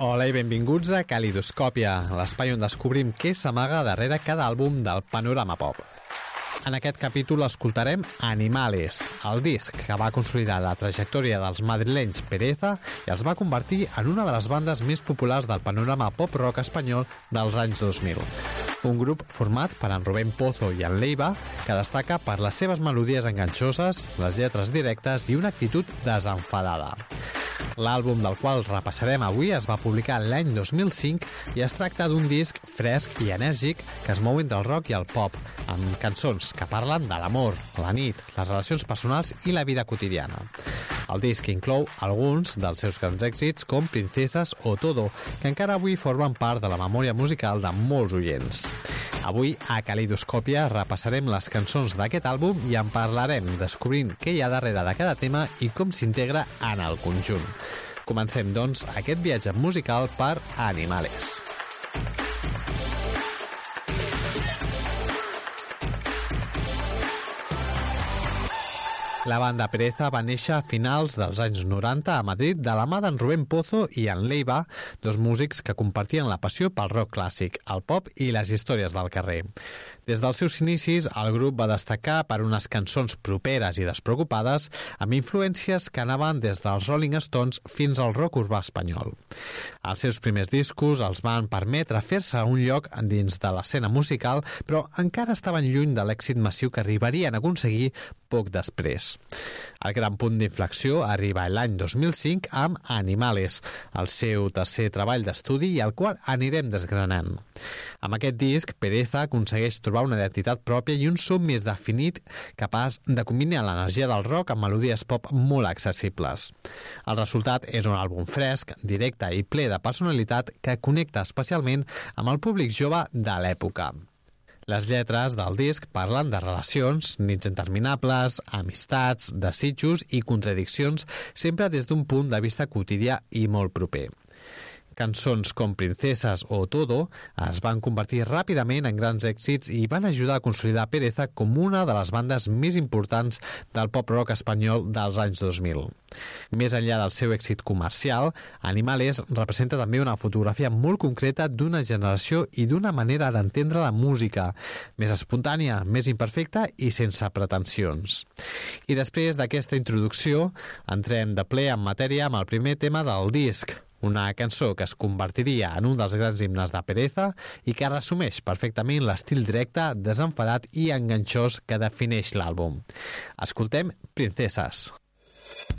Hola i benvinguts a Calidoscòpia, l'espai on descobrim què s'amaga darrere cada àlbum del panorama pop. En aquest capítol escoltarem Animales, el disc que va consolidar la trajectòria dels madrilenys Pereza i els va convertir en una de les bandes més populars del panorama pop-rock espanyol dels anys 2000. Un grup format per en Rubén Pozo i en Leiva, que destaca per les seves melodies enganxoses, les lletres directes i una actitud desenfadada. L'àlbum del qual repassarem avui es va publicar l'any 2005 i es tracta d'un disc fresc i enèrgic que es mou entre el rock i el pop, amb cançons que parlen de l'amor, la nit, les relacions personals i la vida quotidiana. El disc inclou alguns dels seus grans èxits com Princeses o Todo, que encara avui formen part de la memòria musical de molts oients. Avui, a Calidoscòpia, repassarem les cançons d'aquest àlbum i en parlarem, descobrint què hi ha darrere de cada tema i com s'integra en el conjunt. Comencem, doncs, aquest viatge musical per Animales. La banda Pereza va néixer a finals dels anys 90 a Madrid de la mà d'en Rubén Pozo i en Leiva, dos músics que compartien la passió pel rock clàssic, el pop i les històries del carrer. Des dels seus inicis, el grup va destacar per unes cançons properes i despreocupades amb influències que anaven des dels Rolling Stones fins al rock urbà espanyol. Els seus primers discos els van permetre fer-se un lloc dins de l'escena musical, però encara estaven lluny de l'èxit massiu que arribarien a aconseguir poc després. El gran punt d'inflexió arriba l'any 2005 amb Animales, el seu tercer treball d'estudi i el qual anirem desgranant. Amb aquest disc, Pereza aconsegueix trobar una identitat pròpia i un so més definit capaç de combinar l'energia del rock amb melodies pop molt accessibles. El resultat és un àlbum fresc, directe i ple de personalitat que connecta especialment amb el públic jove de l'època. Les lletres del disc parlen de relacions, nits interminables, amistats, desitjos i contradiccions, sempre des d'un punt de vista quotidià i molt proper. Cançons com Princeses o Todo es van convertir ràpidament en grans èxits i van ajudar a consolidar Pereza com una de les bandes més importants del pop-rock espanyol dels anys 2000. Més enllà del seu èxit comercial, Animales representa també una fotografia molt concreta d'una generació i d'una manera d'entendre la música, més espontània, més imperfecta i sense pretensions. I després d'aquesta introducció, entrem de ple en matèria amb el primer tema del disc, una cançó que es convertiria en un dels grans himnes de Pereza i que resumeix perfectament l'estil directe, desenfadat i enganxós que defineix l'àlbum. Escoltem Princeses.